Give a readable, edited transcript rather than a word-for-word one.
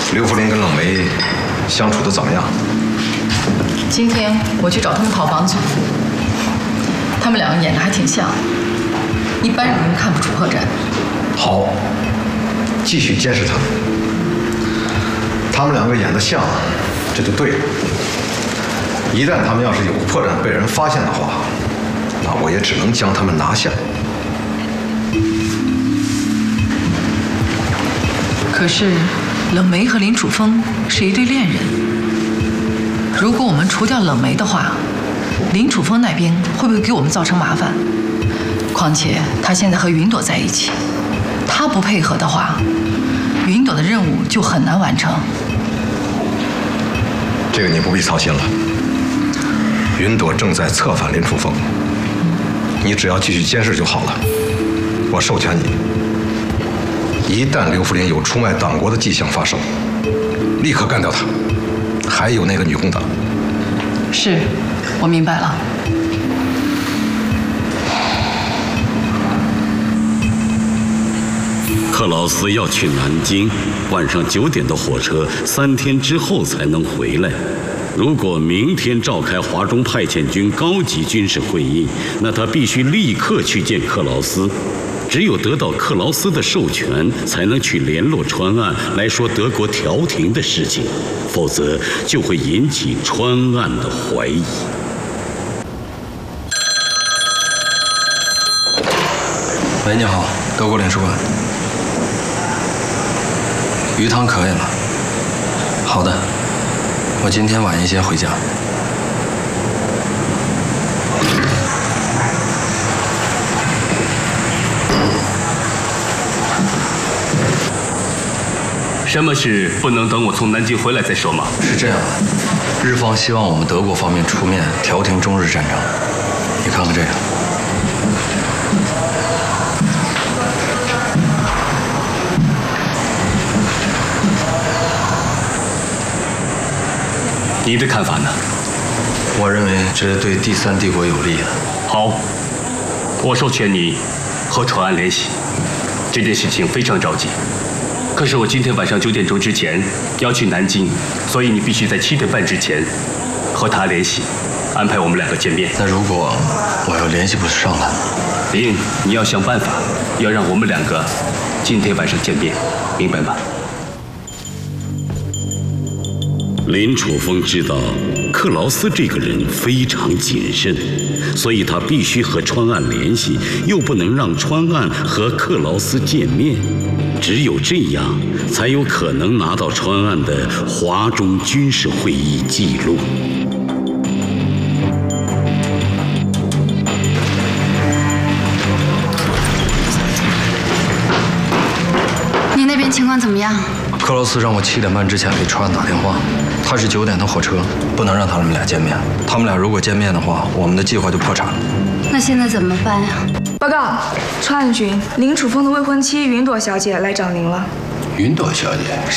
刘福林跟冷梅相处的怎么样？ 今天我去找他们跑房去，他们两个演的还挺像，一般人看不出破绽。 好，继续监视他们。他们两个演的像，这就对了。一旦他们要是有破绽被人发现的话，那我也只能将他们拿下。 可是，冷梅和林楚风是一对恋人。如果我们除掉冷梅的话，林楚风那边会不会给我们造成麻烦？况且他现在和云朵在一起，他不配合的话，云朵的任务就很难完成。 这个你不必操心了。云朵正在策反林楚风，你只要继续监视就好了。我授权你，一旦刘福林有出卖党国的迹象发生，立刻干掉他。还有那个女共党。 是，我明白了。 克劳斯要去南京，晚上9点的火车，3天之后才能回来。如果明天召开华中派遣军高级军事会议，那他必须立刻去见克劳斯。只有得到克劳斯的授权，才能去联络川岸来说德国调停的事情，否则就会引起川岸的怀疑。 喂，你好，德国领事馆。鱼汤可以了。好的，我今天晚一些回家。 什么事不能等我从南京回来再说吗？ 是这样的，日方希望我们德国方面出面调停中日战争。你看看这个。 你的看法呢？ 我认为这对第三帝国有利的。 好，我授权你和川岸联系。这件事情非常着急。可是我今天晚上9点钟之前要去南京，所以你必须在7点半之前和他联系，安排我们2个见面。 那如果我要联系不上他， 林，你要想办法，要让我们2个今天晚上见面，明白吗？ 林楚风知道克劳斯这个人非常谨慎，所以他必须和川岸联系，又不能让川岸和克劳斯见面。只有这样，才有可能拿到川岸的华中军事会议记录。 你那边情况怎么样？ 克劳斯让我7点半之前给川岸打电话，他是9点的火车，不能让他们俩见面。他们俩如果见面的话，我们的计划就破产了。 那现在怎么办呀？ 报告，川岸军，林楚风的未婚妻云朵小姐来找您了。 云朵小姐，